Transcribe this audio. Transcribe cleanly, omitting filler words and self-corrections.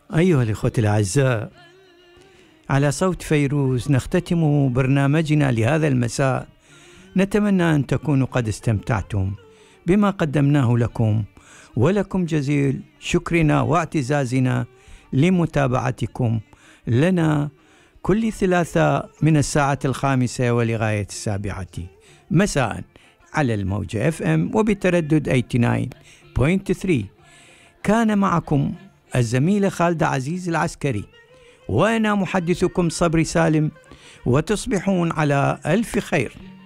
أيها الإخوة الأعزاء، على صوت فيروز نختتم برنامجنا لهذا المساء. نتمنى أن تكونوا قد استمتعتم بما قدمناه لكم، ولكم جزيل شكرنا واعتزازنا لمتابعتكم لنا كل ثلاثاء من الساعة 5 ولغاية 7 مساء على الموجة FM وبتردد 89.3. كان معكم الزميلة خالدة عزيز العسكري، وأنا محدثكم صبري سالم، وتصبحون على ألف خير.